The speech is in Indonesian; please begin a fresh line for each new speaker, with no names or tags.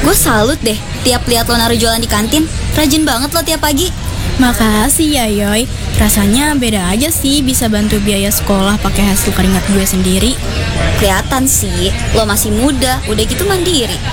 Gue salut deh tiap lihat lo naruh jualan di kantin. Rajin banget lo tiap pagi.
Makasih ya Yoy. Rasanya beda aja sih bisa bantu biaya sekolah pakai hasil keringat gue sendiri.
Kelihatan sih, lo masih muda, udah gitu mandiri.